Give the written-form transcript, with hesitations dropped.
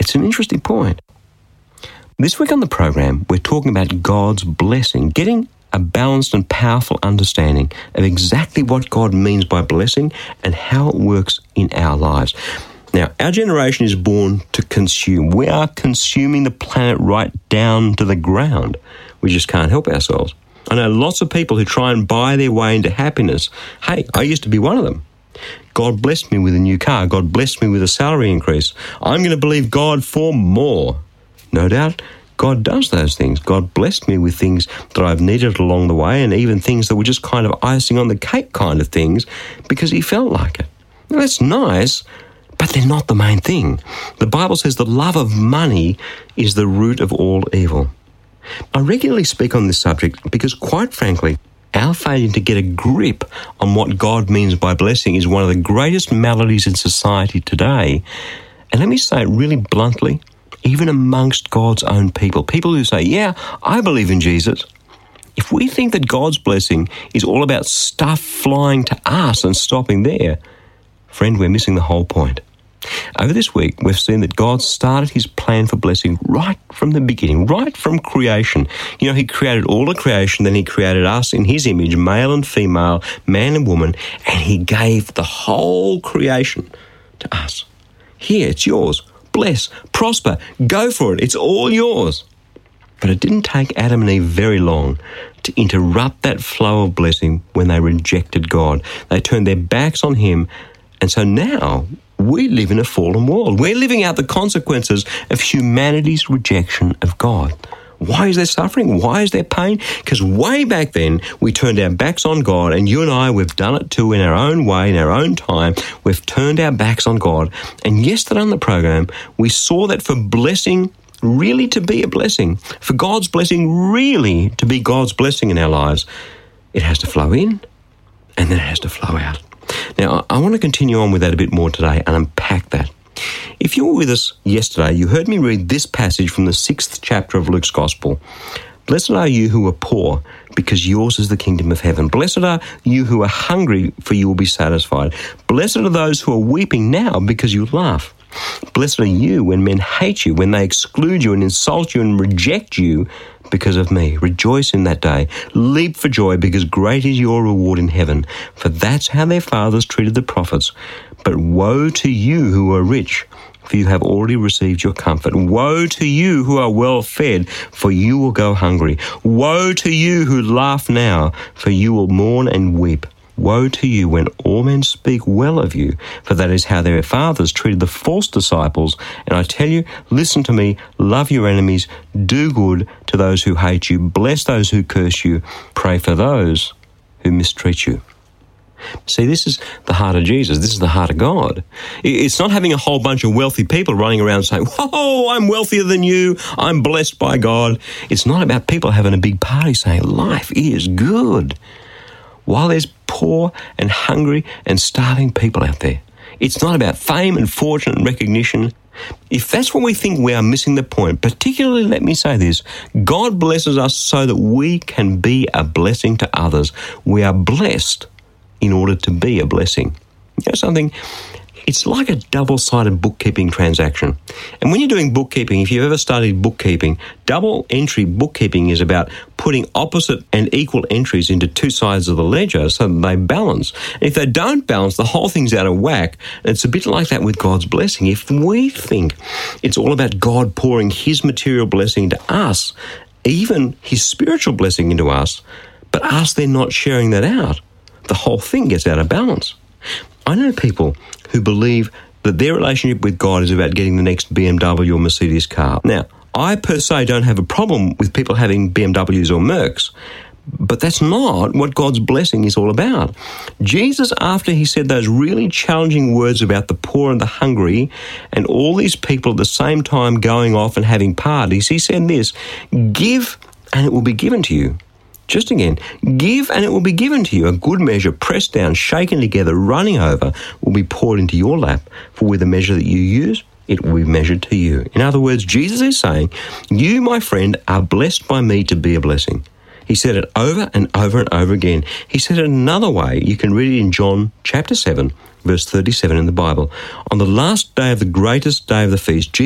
It's an interesting point. This week on the program, we're talking about God's blessing, getting a balanced and powerful understanding of exactly what God means by blessing and how it works in our lives. Now, our generation is born to consume. We are consuming the planet right down to the ground. We just can't help ourselves. I know lots of people who try and buy their way into happiness. Hey, I used to be one of them. God blessed me with a new car. God blessed me with a salary increase. I'm going to believe God for more. No doubt, God does those things. God blessed me with things that I've needed along the way, and even things that were just kind of icing on the cake kind of things because he felt like it. Now, that's nice, but they're not the main thing. The Bible says the love of money is the root of all evil. I regularly speak on this subject because, quite frankly, our failure to get a grip on what God means by blessing is one of the greatest maladies in society today. And let me say it really bluntly, even amongst God's own people who say, yeah, I believe in Jesus. If we think that God's blessing is all about stuff flying to us and stopping there, friend, we're missing the whole point. Over this week, we've seen that God started his plan for blessing right from the beginning, right from creation. You know, he created all of creation, then he created us in his image, male and female, man and woman, and he gave the whole creation to us. Here, it's yours. Bless, prosper, go for it. It's all yours. But it didn't take Adam and Eve very long to interrupt that flow of blessing when they rejected God. They turned their backs on him, and so now we live in a fallen world. We're living out the consequences of humanity's rejection of God. Why is there suffering? Why is there pain? Because way back then, we turned our backs on God, and you and I, we've done it too in our own way, in our own time. We've turned our backs on God. And yesterday on the program, we saw that for blessing really to be a blessing, for God's blessing really to be God's blessing in our lives, it has to flow in, and then it has to flow out. Now, I want to continue on with that a bit more today and unpack that. If you were with us yesterday, you heard me read this passage from the 6th chapter of Luke's Gospel. Blessed are you who are poor, because yours is the kingdom of heaven. Blessed are you who are hungry, for you will be satisfied. Blessed are those who are weeping now, because you laugh. Blessed are you when men hate you, when they exclude you and insult you and reject you because of me. Rejoice in that day. Leap for joy, because great is your reward in heaven. For that's how their fathers treated the prophets. But woe to you who are rich, for you have already received your comfort. Woe to you who are well fed, for you will go hungry. Woe to you who laugh now, for you will mourn and weep. Woe to you when all men speak well of you, for that is how their fathers treated the false disciples. And I tell you, listen to me, love your enemies, do good to those who hate you, bless those who curse you, pray for those who mistreat you. See, this is the heart of Jesus. This is the heart of God. It's not having a whole bunch of wealthy people running around saying, whoa, I'm wealthier than you, I'm blessed by God. It's not about people having a big party saying, life is good, while there's poor and hungry and starving people out there. It's not about fame and fortune and recognition. If that's what we think, we are missing the point. Particularly, let me say this, God blesses us so that we can be a blessing to others. We are blessed in order to be a blessing. You know something? It's like a double-sided bookkeeping transaction. And when you're doing bookkeeping, if you've ever studied bookkeeping, double entry bookkeeping is about putting opposite and equal entries into two sides of the ledger so that they balance. And if they don't balance, the whole thing's out of whack. And it's a bit like that with God's blessing. If we think it's all about God pouring his material blessing to us, even his spiritual blessing into us, but us then not sharing that out, the whole thing gets out of balance. I know people who believe that their relationship with God is about getting the next BMW or Mercedes car. Now, I per se don't have a problem with people having BMWs or Mercs, but that's not what God's blessing is all about. Jesus, after he said those really challenging words about the poor and the hungry and all these people at the same time going off and having parties, he said this, give and it will be given to you. Just again, give and it will be given to you. A good measure, pressed down, shaken together, running over, will be poured into your lap. For with the measure that you use, it will be measured to you. In other words, Jesus is saying, you, my friend, are blessed by me to be a blessing. He said it over and over and over again. He said it another way. You can read it in John chapter 7, verse 37 in the Bible. On the last day of the greatest day of the feast,